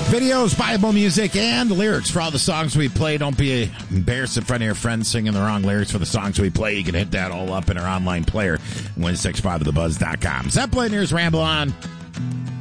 Videos, Bible music, and the lyrics for all the songs we play. Don't be embarrassed in front of your friends singing the wrong lyrics for the songs we play. You can hit that all up in our online player, 1065thebuzz.com. Zeppelin, here's Ramble On.